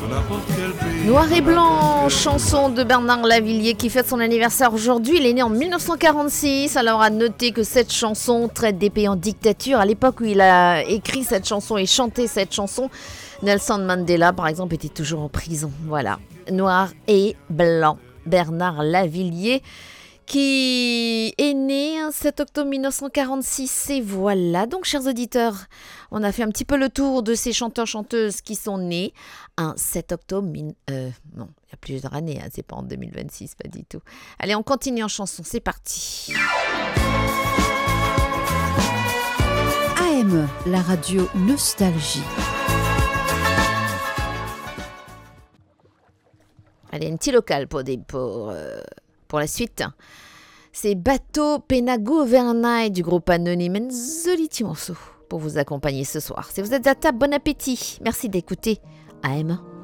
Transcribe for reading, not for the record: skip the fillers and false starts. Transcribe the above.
Noir et blanc, chanson de Bernard Lavilliers qui fête son anniversaire aujourd'hui. Il est né en 1946. Alors à noter que cette chanson traite des pays en dictature. À l'époque où il a écrit cette chanson et chanté cette chanson, Nelson Mandela par exemple était toujours en prison. Voilà, Noir et blanc, Bernard Lavilliers qui est né 7 octobre 1946. Et voilà, donc chers auditeurs, on a fait un petit peu le tour de ces chanteurs-chanteuses qui sont nés un 7 octobre, non, il y a plusieurs années, c'est pas en 2026, pas du tout. Allez, on continue en chanson, c'est parti. AM, la radio Nostalgie. Allez, un petit local pour la suite. C'est Bateau Penago Overnight du groupe Anonyme. Un joli petit morceau pour vous accompagner ce soir. Si vous êtes à table, bon appétit. Merci d'écouter AM.